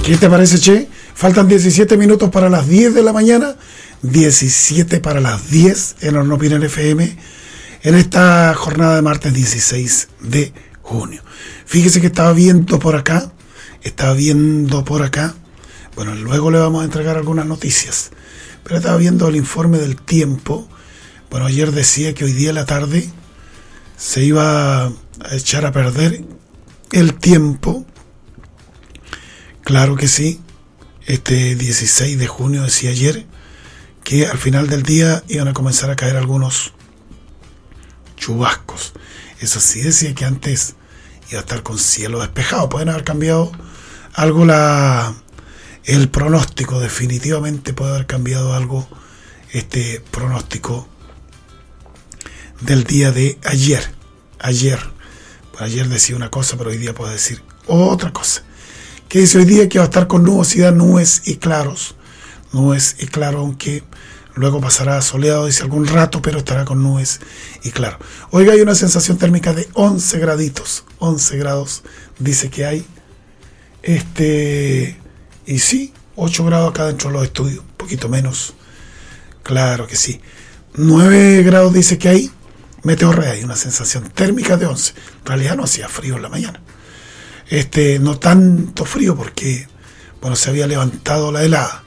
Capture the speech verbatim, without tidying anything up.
¿Qué te parece, che? Faltan diecisiete minutos para las diez de la mañana, diecisiete para las diez en Hornopiren F M, en esta jornada de martes dieciséis de junio. Fíjese que estaba viendo por acá, estaba viendo por acá, bueno, luego le vamos a entregar algunas noticias, pero estaba viendo el informe del tiempo. Bueno, ayer decía que hoy día a la tarde se iba a echar a perder el tiempo. Claro que sí, este dieciséis de junio decía ayer que al final del día iban a comenzar a caer algunos chubascos. Eso sí, decía que antes iba a estar con cielo despejado. Pueden haber cambiado algo la el pronóstico, definitivamente puede haber cambiado algo este pronóstico del día de ayer. Ayer, ayer decía una cosa, pero hoy día puede decir otra cosa. Que dice hoy día que va a estar con nubosidad, nubes y claros. Nubes y claros, aunque luego pasará soleado, dice algún rato, pero estará con nubes y claro. Oiga, hay una sensación térmica de once graditos. once grados dice que hay. Este, y sí, ocho grados acá dentro de los estudios, un poquito menos. Claro que sí. nueve grados dice que hay. Meteorrea, hay una sensación térmica de once. En realidad no hacía frío en la mañana. Este, no tanto frío porque, bueno, se había levantado la helada.